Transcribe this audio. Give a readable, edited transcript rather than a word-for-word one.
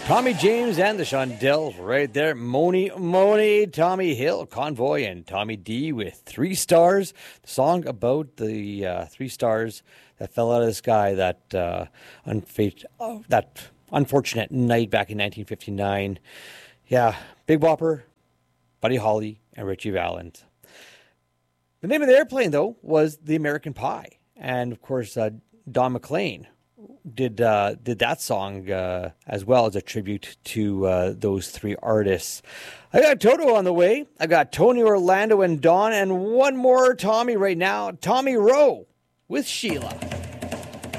Tommy James and the Shondells right there. Moni, Tommy Hill, Convoy, and Tommy D with 3 Stars. The song about the 3 stars that fell out of the sky that unfortunate night back in 1959. Yeah, Big Bopper, Buddy Holly, and Richie Valens. The name of the airplane, though, was The American Pie. And, of course, Don McLean did that song as well as a tribute to those 3 artists. I got Toto on the way. I got Tony, Orlando, and Don, and one more Tommy right now. Tommy Rowe with Sheila.